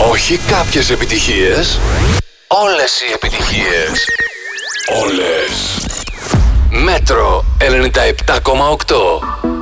Όχι κάποιες επιτυχίες, όλες οι επιτυχίες. Όλες. Μέτρο 97,8.